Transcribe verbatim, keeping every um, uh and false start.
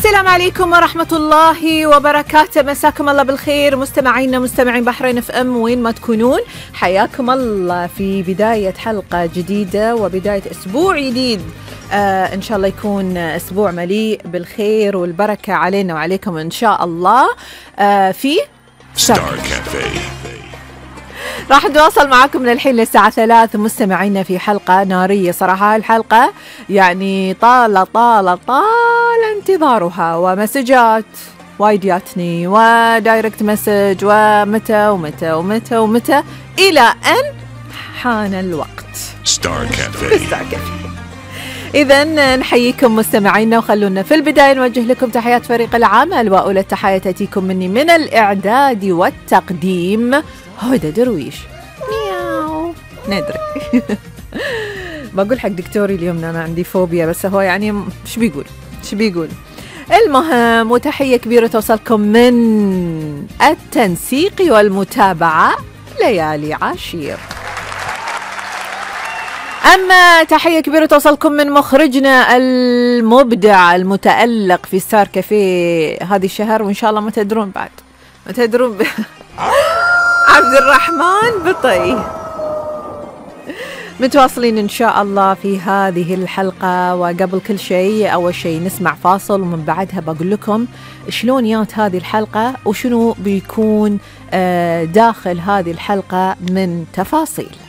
السلام عليكم ورحمة الله وبركاته. مساكم الله بالخير مستمعينا مستمعين بحرين اف ام وين ما تكونون، حياكم الله في بداية حلقة جديدة وبداية أسبوع جديد. آه إن شاء الله يكون أسبوع مليء بالخير والبركة علينا وعليكم إن شاء الله. آه في ستار كافيه راح نتواصل معكم من الحين للساعة ثلاث مستمعينا في حلقة نارية. صراحة الحلقة يعني طال طال طال انتظارها، ومسجات وايد جاتني ودايركت مسج ومتى ومتى ومتى ومتى إلى أن حان الوقت. ستار كافيه ستار كافيه إذن نحييكم مستمعينا، وخلونا في البداية نوجه لكم تحيات فريق العمل، وأولى التحية تأتيكم مني من الإعداد والتقديم هدى درويش. مياو ندري بقول حق دكتوري اليوم أنا عندي فوبيا، بس هو يعني شو بيقول شو بيقول المهم. وتحية كبيرة توصلكم من التنسيق والمتابعة ليالي عاشير. أما تحية كبيرة توصلكم من مخرجنا المبدع المتألق في ستار كافيه هذه الشهر، وإن شاء الله ما تدرون بعد ما تدرون ب... عبد الرحمن بطي. متواصلين إن شاء الله في هذه الحلقة، وقبل كل شيء أول شيء نسمع فاصل، ومن بعدها بقول لكم شلون جات هذه الحلقة وشنو بيكون داخل هذه الحلقة من تفاصيل.